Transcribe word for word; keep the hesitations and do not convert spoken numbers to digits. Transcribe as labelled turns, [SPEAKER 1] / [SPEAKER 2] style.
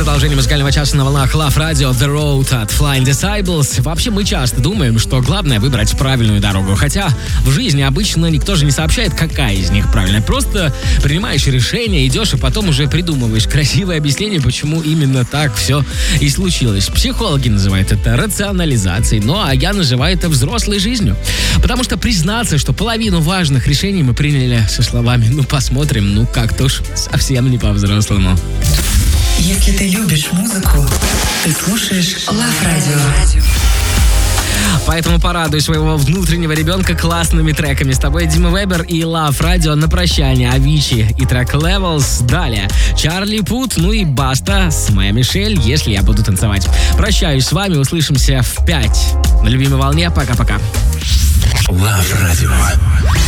[SPEAKER 1] Продолжение музыкального часа на волнах Love Radio The Road от Flying Disciples. Вообще мы часто думаем, что главное выбрать правильную дорогу. Хотя в жизни обычно никто же не сообщает, какая из них правильная. Просто принимаешь решение, идешь и потом уже придумываешь красивое объяснение, почему именно так все и случилось. Психологи называют это рационализацией, ну а я называю это взрослой жизнью. Потому что признаться, что половину важных решений мы приняли со словами «ну посмотрим», ну как-то уж совсем не по-взрослому.
[SPEAKER 2] Если ты любишь музыку, ты слушаешь Love Radio.
[SPEAKER 1] Поэтому порадуй своего внутреннего ребенка классными треками. С тобой Дима Вебер и Love Radio на прощание. Avicii и трек Levels. Далее Чарли Пут, ну и Баста с Моя Мишель, если я буду танцевать. Прощаюсь с вами, услышимся в пять. На любимой волне. Пока-пока.
[SPEAKER 3] Love Radio.